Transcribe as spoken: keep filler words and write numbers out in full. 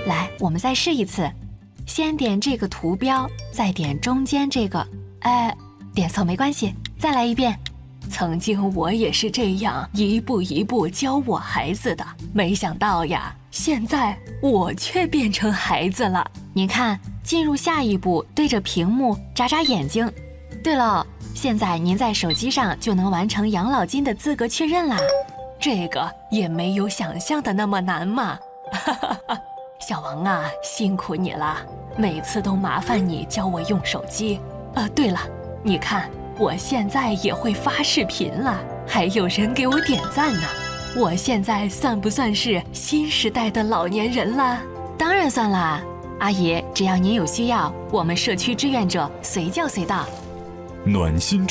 来，我们再试一次，先点这个图标，再点中间这个，哎，点错没关系，再来一遍。曾经我也是这样一步一步教我孩子的，没想到呀，现在我却变成孩子了。您看，进入下一步，对着屏幕眨眨眼睛。对了，现在您在手机上就能完成养老金的资格确认啦。这个也没有想象的那么难嘛。小王啊，辛苦你了，每次都麻烦你教我用手机。呃，对了，你看我现在也会发视频了，还有人给我点赞呢。我现在算不算是新时代的老年人了？当然算啦，阿姨，只要您有需要，我们社区志愿者随叫随到。 暖心